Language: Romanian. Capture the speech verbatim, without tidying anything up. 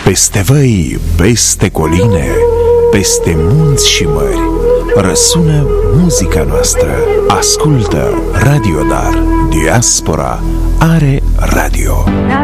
Peste văi, peste coline, peste munți și mări, răsună muzica noastră. Ascultă Radio Dar. Diaspora are radio.